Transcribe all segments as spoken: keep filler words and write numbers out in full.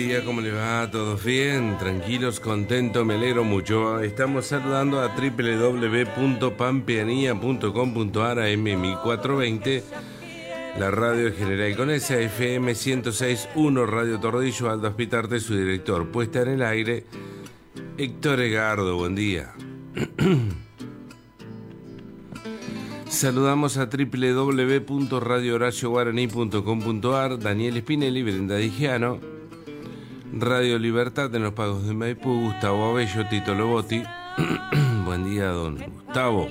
¿Cómo le va? ¿Todos bien? ¿Tranquilos? ¿Contentos? Me alegro mucho. Estamos saludando a doble u doble u doble u punto pampeanía punto com punto a r, A M mil cuatrocientos veinte, la radio general con esa, F M ciento seis punto uno, Radio Tordillo, Aldo Aspitarte, su director. Puesta en el aire, Héctor Egardo, buen día. Saludamos a doble u doble u doble u punto radio horacio guaraní punto com punto a r, Daniel Spinelli, Brenda Digiano, Radio Libertad en los Pagos de Maipú, Gustavo Abello, Tito Lobotti. Buen día, don Gustavo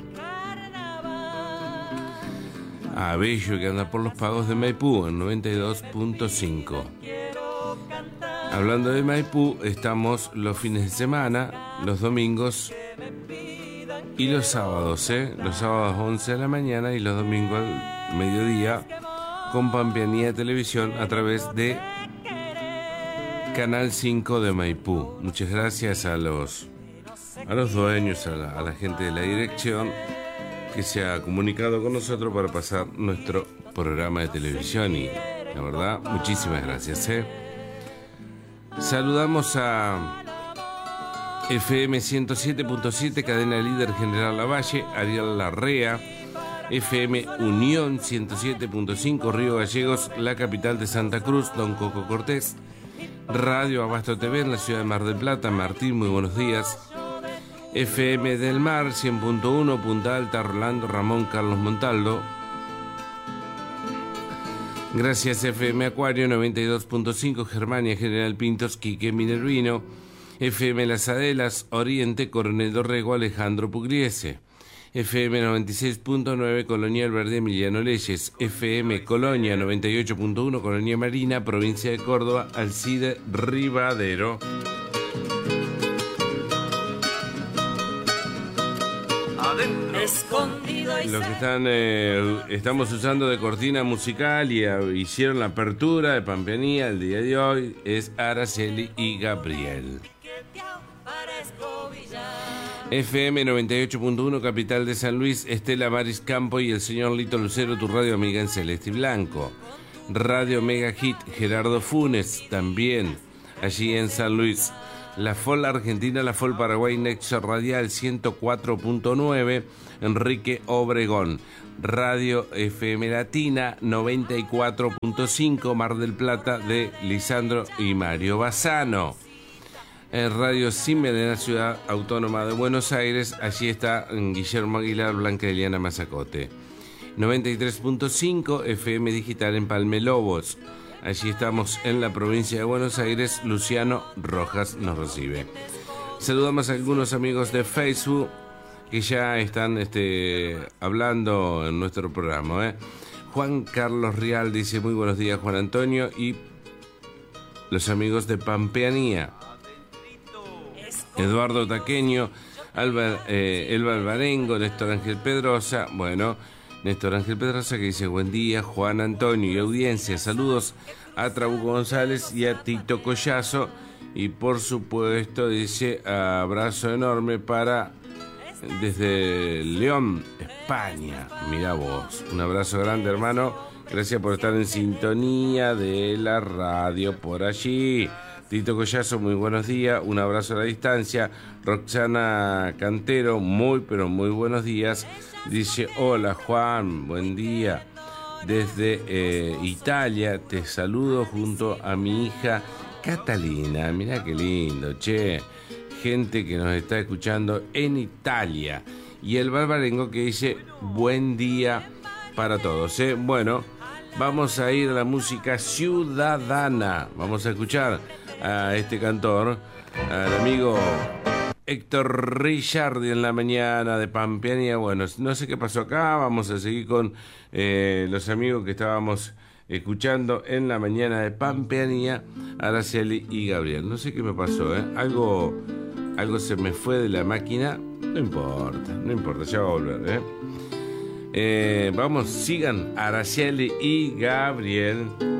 Abello, que anda por los Pagos de Maipú en noventa y dos punto cinco. Hablando de Maipú, estamos los fines de semana, los domingos y los sábados, ¿eh? Los sábados once de la mañana y los domingos al mediodía, con Pampeanía Televisión a través de Canal cinco de Maipú. Muchas gracias a los a los dueños, a la, a la gente de la dirección que se ha comunicado con nosotros para pasar nuestro programa de televisión, y la verdad, muchísimas gracias, ¿eh? Saludamos a F M ciento siete punto siete, cadena líder General Lavalle, Ariel Larrea, F M Unión ciento siete punto cinco, Río Gallegos, la capital de Santa Cruz, Don Coco Cortés, Radio Abasto T V en la ciudad de Mar del Plata, Martín, muy buenos días. F M del Mar cien punto uno, Punta Alta, Rolando, Ramón, Carlos Montaldo. Gracias F M Acuario noventa y dos punto cinco, Germania, General Pintos, Quique Minervino. F M Las Adelas, Oriente, Coronel Dorrego, Alejandro Pugliese. F M noventa y seis punto nueve, Colonia Verde, Emiliano Leyes. F M Colonia noventa y ocho punto uno, Colonia Marina, provincia de Córdoba, Alcide Rivadero. Los que están eh, estamos usando de cortina musical y uh, hicieron la apertura de Pampeanía el día de hoy es Araceli y Gabriel. F M noventa y ocho punto uno, capital de San Luis, Estela Maris Campo y el señor Lito Lucero, tu radio amiga en Celeste y Blanco. Radio Mega Hit, Gerardo Funes, también allí en San Luis. La F O L Argentina, la F O L Paraguay, Nexo Radial ciento cuatro punto nueve, Enrique Obregón. Radio F M Latina noventa y cuatro punto cinco, Mar del Plata, de Lisandro y Mario Bassano. En Radio Cime de la Ciudad Autónoma de Buenos Aires, allí está Guillermo Aguilar, Blanca Eliana Mazacote. noventa y tres punto cinco F M Digital en Palme Lobos. Allí estamos en la provincia de Buenos Aires. Luciano Rojas nos recibe. Saludamos a algunos amigos de Facebook que ya están este, hablando en nuestro programa, ¿eh? Juan Carlos Rial dice muy buenos días, Juan Antonio, y los amigos de Pampeanía. Eduardo Taqueño, Alba, eh, Elba Alvarengo, Néstor Ángel Pedrosa. Bueno, Néstor Ángel Pedrosa que dice buen día, Juan Antonio y audiencia. Saludos a Trabuco González y a Tito Collazo. Y por supuesto dice abrazo enorme para desde León, España. Mirá vos, un abrazo grande, hermano. Gracias por estar en sintonía de la radio por allí. Tito Collazo, muy buenos días, un abrazo a la distancia. Roxana Cantero, muy pero muy buenos días. Dice, hola Juan, buen día. Desde eh, Italia te saludo junto a mi hija Catalina. Mirá qué lindo, che. Gente que nos está escuchando en Italia. Y el Barbarengo que dice, buen día para todos, ¿eh? Bueno, vamos a ir a la música ciudadana. Vamos a escuchar a este cantor, al amigo Héctor Ricciardi en la mañana de Pampeanía. Bueno, no sé qué pasó acá, vamos a seguir con eh, los amigos que estábamos escuchando en la mañana de Pampeanía, Araceli y Gabriel. No sé qué me pasó, ¿eh? Algo, algo se me fue de la máquina, no importa, no importa, ya va a volver, ¿eh? Eh, vamos, sigan Araceli y Gabriel.